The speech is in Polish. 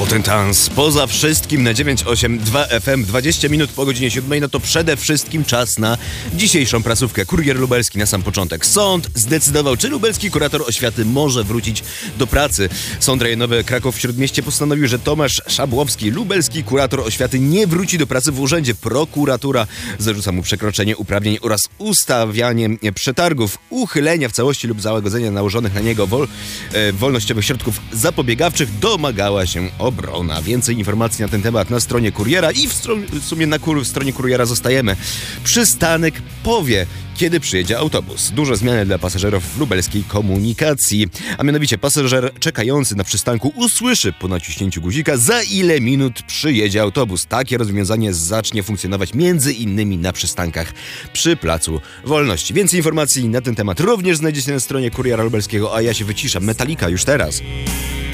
Potentans poza wszystkim na 982 FM 20 minut po godzinie 7. No to przede wszystkim czas na dzisiejszą prasówkę. Kurier Lubelski na sam początek. Sąd zdecydował, czy lubelski kurator oświaty może wrócić do pracy. Sąd rejonowy Kraków-Śródmieście postanowił, że Tomasz Szabłowski, lubelski kurator oświaty, nie wróci do pracy w urzędzie. Prokuratura zarzuca mu przekroczenie uprawnień oraz ustawianie przetargów, uchylenia w całości lub załagodzenia nałożonych na niego wolnościowych środków zapobiegawczych. Domagała się obrona. Więcej informacji na ten temat na stronie Kuriera i w sumie na stronie Kuriera zostajemy. Przystanek powie, kiedy przyjedzie autobus. Duże zmiany dla pasażerów w lubelskiej komunikacji. A mianowicie pasażer czekający na przystanku usłyszy po naciśnięciu guzika, za ile minut przyjedzie autobus. Takie rozwiązanie zacznie funkcjonować między innymi na przystankach przy Placu Wolności. Więcej informacji na ten temat również znajdziecie na stronie Kuriera Lubelskiego, a ja się wyciszam. Metallica już teraz.